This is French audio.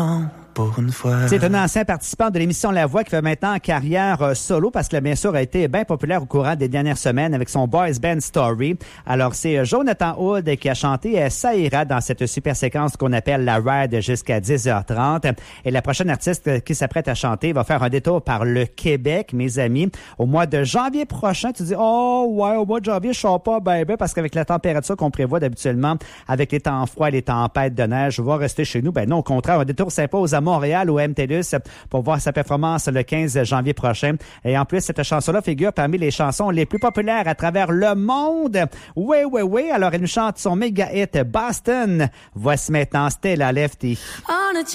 Pour une fois. C'est un ancien participant de l'émission La Voix qui fait maintenant carrière solo parce que bien sûr a été bien populaire au courant des dernières semaines avec son boys band Story. Alors c'est Jonathan Hood qui a chanté Ça ira dans cette super séquence qu'on appelle la ride jusqu'à 10h30. Et la prochaine artiste qui s'apprête à chanter va faire un détour par le Québec, mes amis, au mois de janvier prochain. Tu dis oh ouais, au mois de janvier je chante pas ben parce qu'avec la température qu'on prévoit d'habituellement avec les temps froids et les tempêtes de neige, je vais rester chez nous. Ben non, au contraire, un détour s'impose à Montréal ou MTLUS pour voir sa performance le 15 janvier prochain. Et en plus, cette chanson-là figure parmi les chansons les plus populaires à travers le monde. Oui. Alors, elle nous chante son méga hit Boston. Voici maintenant Stella Lefty.